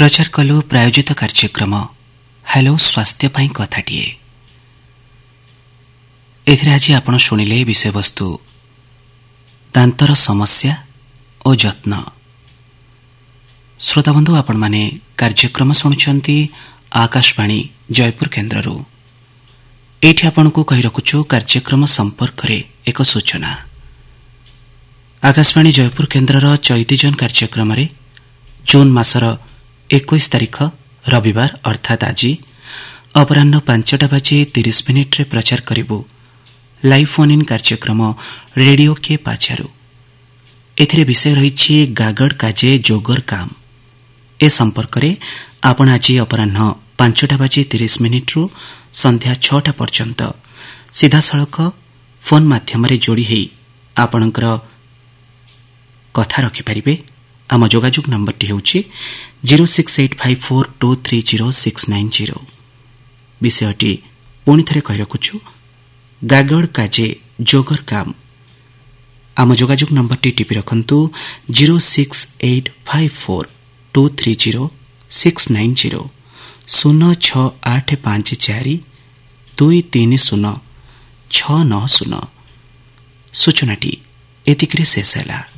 प्रचार कलु प्रायोजित कार्यक्रम हेलो स्वास्थ्य पाई कथाटीए। एथिरे आज आपण शुणिले विषयवस्तु दांतर समस्या और जत्न। श्रोताबंधु आपण माने कार्यक्रम शुणुचंती आकाशवाणी जयपुर केन्द्ररू। एठी आपणको कहि रखुछु कार्यक्रम संपर्क रे एक सूचना। आकाशवाणी जयपुर केन्द्रर चैतीजन कार्यक्रम रे जून मासर 21 तारीख रविवार अर्थात आज अपराह्न 5:30 रे प्रचार करिबु लाइव फोन इन कार्यक्रम रेडियो के पाछारू। एथिरे विषय रहिछि गागड़ काजे जोगर काम। ए संपर्क रे आपण आज अपराह्न 5:30 रु संध्या 6टा पर्यंत सीधा सड़क फोन माध्यम रे जोड़ी हेई आपणकर कथा रखि परिबे। आम जोगाजोग नंबरटी हेउछि 06854230 विषयटी पुणी थरे कहि रखुछु गागड़ काजे जोगर काम। आम जोगाजोग नंबरटी टिपि रखंतु 06854230 690 06854230690। सूचनाटी एतिकरे शेष हैला।